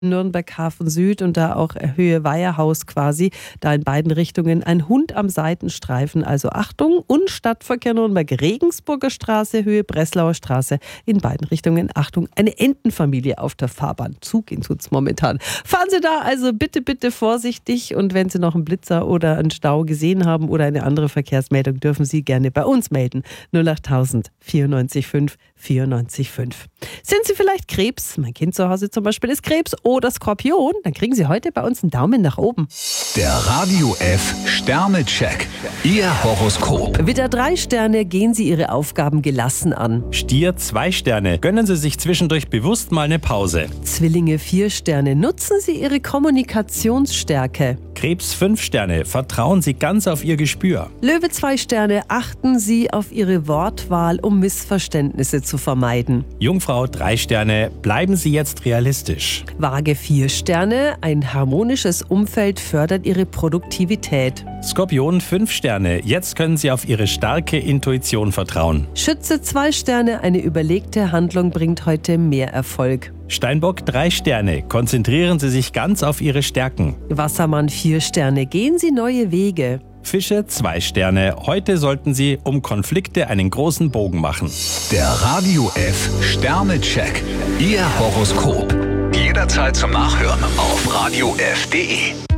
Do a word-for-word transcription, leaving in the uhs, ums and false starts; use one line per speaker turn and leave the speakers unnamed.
Nürnberg Hafen Süd und da auch Höhe Weiherhaus quasi, da in beiden Richtungen ein Hund am Seitenstreifen, also Achtung, und Stadtverkehr Nürnberg Regensburger Straße, Höhe Breslauer Straße, in beiden Richtungen Achtung, eine Entenfamilie auf der Fahrbahn. Zugehen tut's momentan. Fahren Sie da also bitte, bitte vorsichtig, und wenn Sie noch einen Blitzer oder einen Stau gesehen haben oder eine andere Verkehrsmeldung, dürfen Sie gerne bei uns melden. null achttausend vierundneunzig fünf vierundneunzig fünf. Sind Sie vielleicht Krebs? Mein Kind zu Hause zum Beispiel ist Krebs oder Skorpion? Dann kriegen Sie heute bei uns einen Daumen nach oben.
Der Radio F Sternecheck. Ihr Horoskop.
Widder drei Sterne, gehen Sie Ihre Aufgaben gelassen an.
Stier zwei Sterne, gönnen Sie sich zwischendurch bewusst mal eine Pause.
Zwillinge vier Sterne, nutzen Sie Ihre Kommunikationsstärke.
Krebs fünf Sterne, vertrauen Sie ganz auf Ihr Gespür.
Löwe zwei Sterne, achten Sie auf Ihre Wortwahl, um Missverständnisse zu vermeiden.
Jungfrau drei Sterne, bleiben Sie jetzt realistisch.
Waage vier Sterne, ein harmonisches Umfeld fördert Ihre Produktivität.
Skorpion fünf Sterne, jetzt können Sie auf Ihre starke Intuition vertrauen.
Schütze zwei Sterne, eine überlegte Handlung bringt heute mehr Erfolg.
Steinbock drei Sterne, konzentrieren Sie sich ganz auf Ihre Stärken.
Wassermann vier Sterne, gehen Sie neue Wege.
Fische zwei Sterne, heute sollten Sie um Konflikte einen großen Bogen machen.
Der Radio F Sternecheck. Ihr Horoskop. Jederzeit zum Nachhören auf radio f punkt de.